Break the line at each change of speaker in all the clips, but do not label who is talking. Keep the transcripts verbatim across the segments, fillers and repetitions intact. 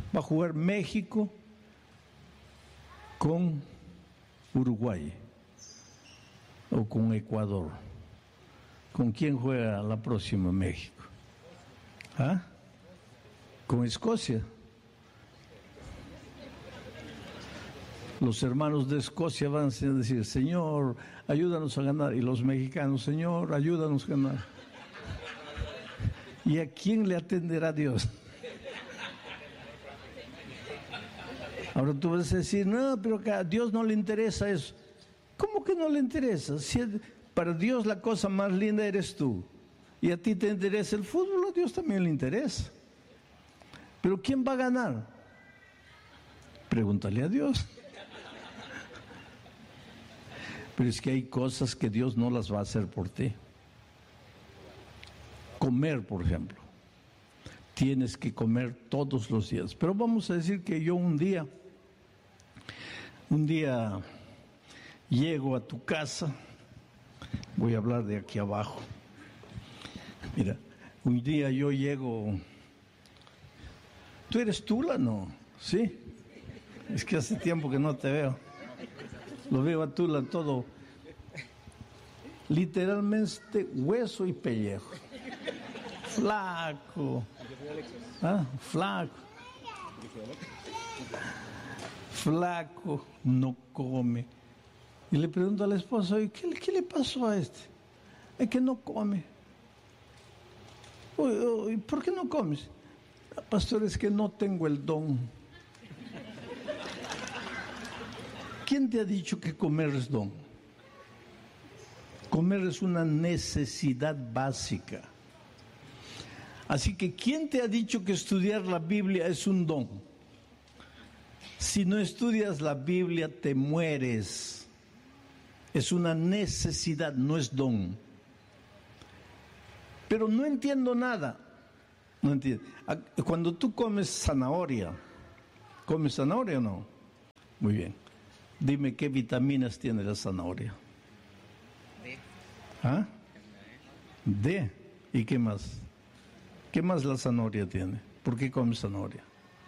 Va a jugar México con Uruguay o con Ecuador. ¿Con quién juega la próxima México? ¿Ah? Con Escocia. Los hermanos de Escocia van a decir: Señor, ayúdanos a ganar. Y los mexicanos: Señor, ayúdanos a ganar. ¿Y a quién le atenderá Dios? Ahora tú vas a decir: no, pero que a Dios no le interesa eso. ¿Cómo que no le interesa? Si para Dios la cosa más linda eres tú, y a ti te interesa el fútbol, a Dios también le interesa. Pero ¿quién va a ganar? Pregúntale a Dios. Pero es que hay cosas que Dios no las va a hacer por ti. Comer, por ejemplo. Tienes que comer todos los días. Pero vamos a decir que yo un día, un día llego a tu casa. Voy a hablar de aquí abajo. Mira, un día yo llego. ¿Tú eres Tula, no? ¿Sí? Es que hace tiempo que no te veo. Lo veo a Tula todo, literalmente hueso y pellejo. Flaco. ¿Ah? Flaco. Flaco, no come. Y le pregunto a la esposa: ¿qué, qué le pasó a este? Es que no come. Uy, uy, ¿por qué no comes? Pastor, es que no tengo el don. ¿Quién te ha dicho que comer es don? Comer es una necesidad básica. Así que ¿quién te ha dicho que estudiar la Biblia es un don? Si no estudias la Biblia te mueres. Es una necesidad, no es don. Pero no entiendo nada. No entiendo. Cuando tú comes zanahoria, ¿comes zanahoria o no? Muy bien. Dime qué vitaminas tiene la zanahoria.
D.
¿Ah? D. ¿Y qué más? ¿Qué más la zanahoria tiene? ¿Por qué comes zanahoria?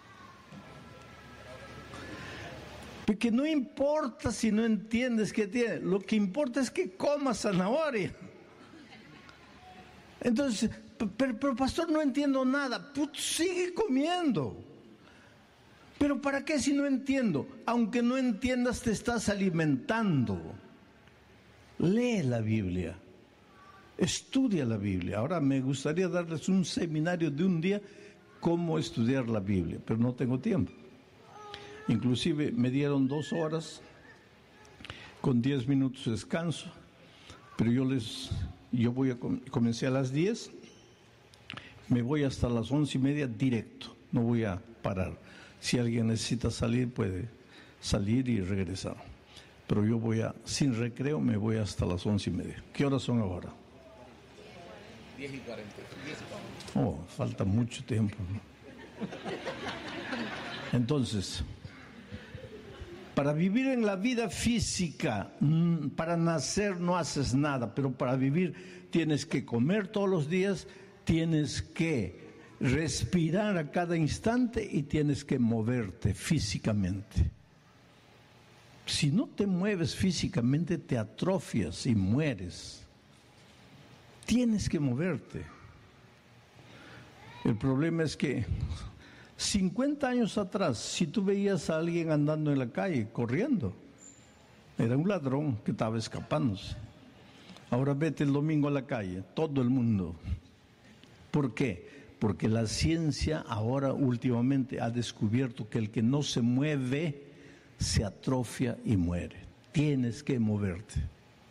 Porque no importa si no entiendes qué tiene. Lo que importa es que comas zanahoria. Entonces, pero, pero pastor, no entiendo nada. Pues sigue comiendo. ¿Pero para qué si no entiendo? Aunque no entiendas, te estás alimentando. Lee la Biblia. Estudia la Biblia. Ahora me gustaría darles un seminario de un día, cómo estudiar la Biblia, pero no tengo tiempo. Inclusive me dieron dos horas con diez minutos de descanso, pero yo les, yo voy a comencé a las diez, me voy hasta las once y media directo, no voy a parar. Si alguien necesita salir, puede salir y regresar. Pero yo voy a, sin recreo, me voy hasta las once y media. ¿Qué horas son ahora?
diez y cuarenta.
Oh, falta mucho tiempo. Entonces, para vivir en la vida física, para nacer no haces nada, pero para vivir tienes que comer todos los días, tienes que respirar a cada instante y tienes que moverte físicamente. Si no te mueves físicamente, te atrofias y mueres. Tienes que moverte. El problema es que cincuenta años atrás, si tú veías a alguien andando en la calle, corriendo, era un ladrón que estaba escapándose. Ahora vete el domingo a la calle, todo el mundo. ¿Por qué? Porque la ciencia ahora últimamente ha descubierto que el que no se mueve se atrofia y muere. Tienes que moverte.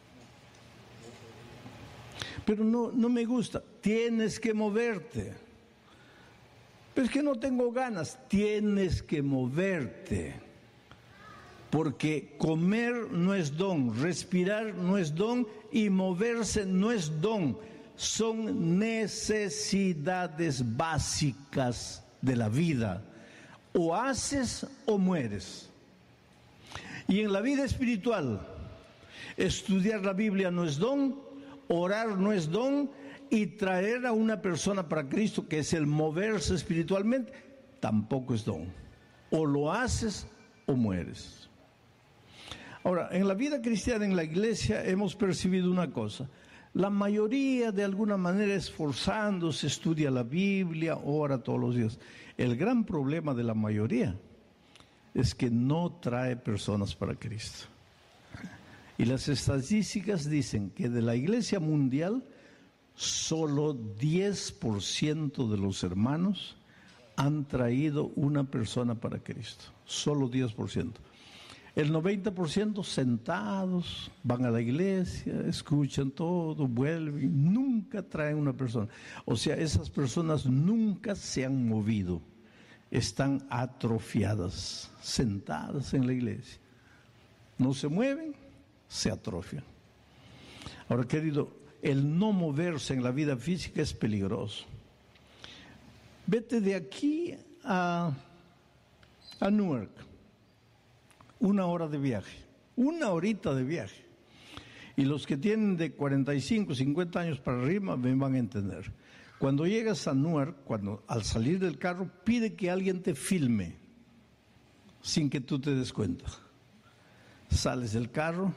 Pero no, no me gusta. Tienes que moverte. Pero es que no tengo ganas. Tienes que moverte. Porque comer no es don, respirar no es don y moverse no es don. Son necesidades básicas de la vida. O haces o mueres. Y en la vida espiritual, estudiar la Biblia no es don, orar no es don, y traer a una persona para Cristo, que es el moverse espiritualmente, tampoco es don. O lo haces o mueres. Ahora, en la vida cristiana, en la iglesia, hemos percibido una cosa. La mayoría, de alguna manera, esforzándose, estudia la Biblia, ora todos los días. El gran problema de la mayoría es que no trae personas para Cristo. Y las estadísticas dicen que de la iglesia mundial, solo diez por ciento de los hermanos han traído una persona para Cristo. Solo diez por ciento. El noventa por ciento sentados, van a la iglesia, escuchan todo, vuelven, nunca traen una persona. O sea, esas personas nunca se han movido, están atrofiadas, sentadas en la iglesia. No se mueven, se atrofian. Ahora, querido, el no moverse en la vida física es peligroso. Vete de aquí a, a Newark. Una hora de viaje, una horita de viaje. Y los que tienen de cuarenta y cinco, cincuenta años para arriba me van a entender. Cuando llegas a Newark, cuando al salir del carro, pide que alguien te filme sin que tú te des cuenta. Sales del carro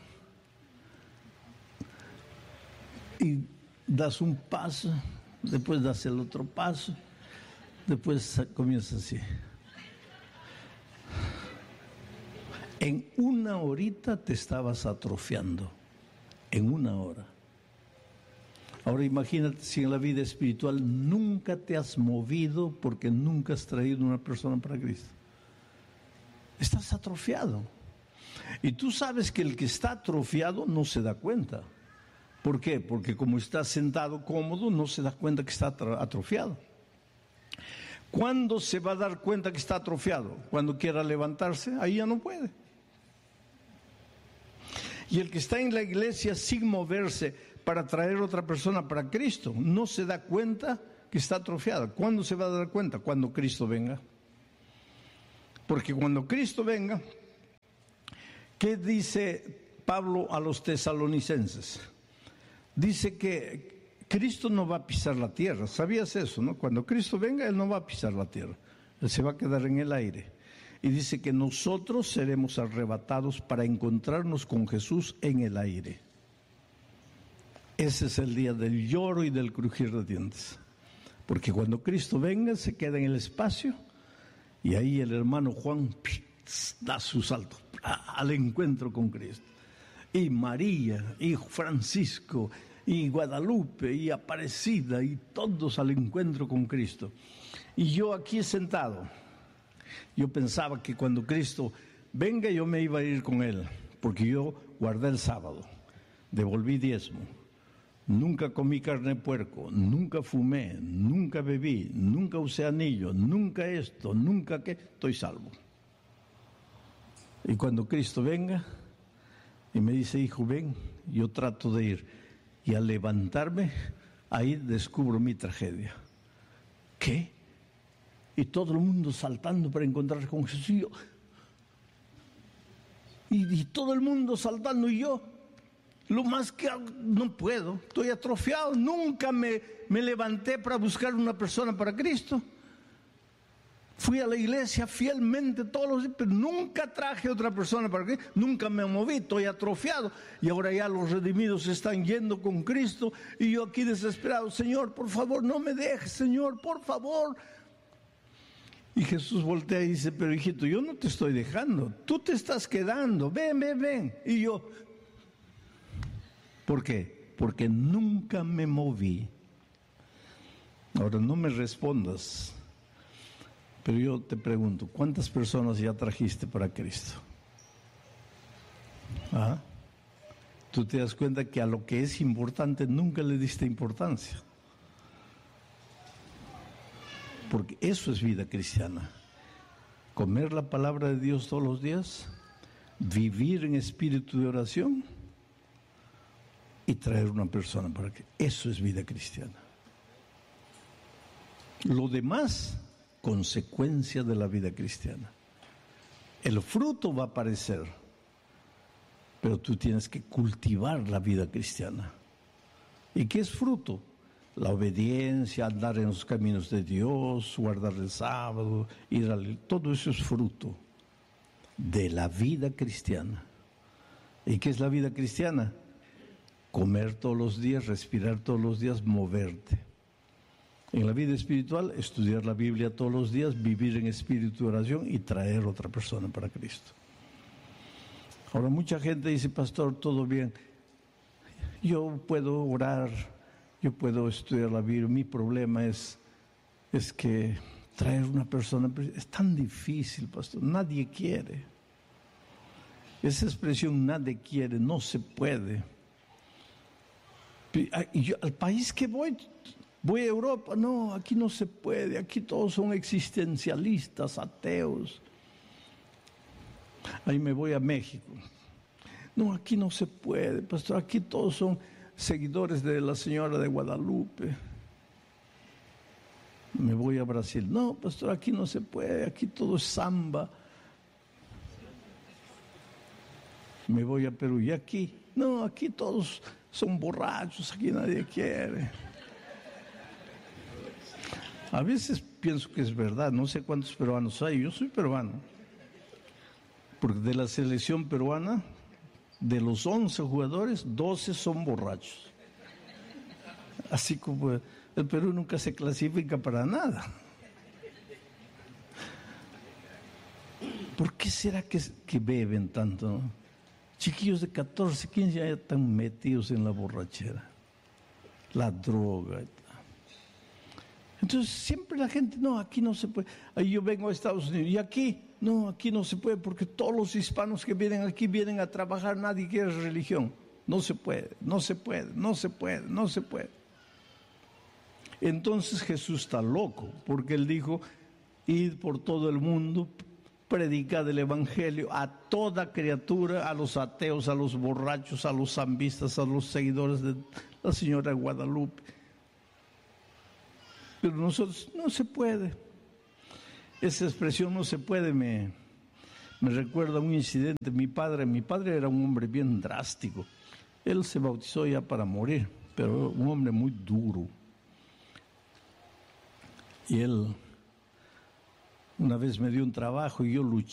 y das un paso, después das el otro paso, después comienzas así. En una horita te estabas atrofiando, en una hora. Ahora imagínate si en la vida espiritual nunca te has movido porque nunca has traído una persona para Cristo. Estás atrofiado. Y tú sabes que el que está atrofiado no se da cuenta. ¿Por qué? Porque como está sentado cómodo, no se da cuenta que está atrofiado. ¿Cuándo se va a dar cuenta que está atrofiado? Cuando quiera levantarse, ahí ya no puede. Y el que está en la iglesia sin moverse para traer otra persona para Cristo, no se da cuenta que está atrofiado. ¿Cuándo se va a dar cuenta? Cuando Cristo venga. Porque cuando Cristo venga, ¿qué dice Pablo a los tesalonicenses? Dice que Cristo no va a pisar la tierra. ¿Sabías eso, no? Cuando Cristo venga, Él no va a pisar la tierra. Él se va a quedar en el aire. Y dice que nosotros seremos arrebatados para encontrarnos con Jesús en el aire. Ese es el día del lloro y del crujir de dientes. Porque cuando Cristo venga, se queda en el espacio y ahí el hermano Juan da su salto al encuentro con Cristo. Y María, y Francisco, y Guadalupe, y Aparecida, y todos al encuentro con Cristo. Y yo aquí sentado, yo pensaba que cuando Cristo venga yo me iba a ir con Él, porque yo guardé el sábado, devolví diezmo, nunca comí carne de puerco, nunca fumé, nunca bebí, nunca usé anillo, nunca esto, nunca que, estoy salvo. Y cuando Cristo venga y me dice, hijo, ven, yo trato de ir, y al levantarme, ahí descubro mi tragedia. ¿Qué? Y todo el mundo saltando para encontrarse con Jesús. Y, yo, y, y todo el mundo saltando y yo, lo más que hago, no puedo, estoy atrofiado. Nunca me, me levanté para buscar una persona para Cristo. Fui a la iglesia fielmente todos los días, pero nunca traje otra persona para Cristo. Nunca me moví, estoy atrofiado. Y ahora ya los redimidos están yendo con Cristo y yo aquí desesperado. Señor, por favor, no me dejes, Señor, por favor. Y Jesús voltea y dice, pero hijito, yo no te estoy dejando, tú te estás quedando, ven, ven, ven. Y yo, ¿por qué? Porque nunca me moví. Ahora no me respondas, pero yo te pregunto, ¿cuántas personas ya trajiste para Cristo? ¿Ah? Tú te das cuenta que a lo que es importante nunca le diste importancia. Porque eso es vida cristiana. Comer la palabra de Dios todos los días, vivir en espíritu de oración y traer una persona para que eso es vida cristiana. Lo demás, consecuencia de la vida cristiana. El fruto va a aparecer, pero tú tienes que cultivar la vida cristiana. ¿Y qué es fruto? la obediencia, andar en los caminos de Dios, guardar el sábado, ir al... Todo eso es fruto de la vida cristiana. ¿Y qué es la vida cristiana? Comer todos los días, respirar todos los días, moverte. En la vida espiritual, estudiar la Biblia todos los días, vivir en espíritu de oración y traer otra persona para Cristo. Ahora mucha gente dice, pastor, todo bien, yo puedo orar, yo puedo estudiar la Biblia, mi problema es, es que traer una persona, es tan difícil, pastor, nadie quiere. Esa expresión, nadie quiere, no se puede. Y yo, al país que voy, voy a Europa, no, aquí no se puede, aquí todos son existencialistas, ateos. Ahí me voy a México. No, aquí no se puede, pastor, aquí todos son seguidores de la Señora de Guadalupe. Me voy a Brasil. No, pastor, aquí no se puede, aquí todo es samba. Me voy a Perú. ¿Y aquí? No, aquí todos son borrachos, aquí nadie quiere. A veces pienso que es verdad, no sé cuántos peruanos hay, yo soy peruano. Porque de la selección peruana, de los once jugadores, doce son borrachos. Así como el Perú nunca se clasifica para nada. ¿Por qué será que, que beben tanto, no? Chiquillos de catorce, quince ya están metidos en la borrachera, la droga. Entonces siempre la gente, no, aquí no se puede. Ahí yo vengo a Estados Unidos, y aquí, no, aquí no se puede, porque todos los hispanos que vienen aquí vienen a trabajar, nadie quiere religión. No se puede, no se puede, no se puede, no se puede. Entonces Jesús está loco, porque Él dijo, id por todo el mundo, predicad el evangelio a toda criatura, a los ateos, a los borrachos, a los zambistas, a los seguidores de la Señora Guadalupe. Pero nosotros, no se puede. Esa expresión no se puede me, me recuerda a un incidente. Mi padre, mi padre era un hombre bien drástico. Él se bautizó ya para morir, pero un hombre muy duro. Y él una vez me dio un trabajo y yo luché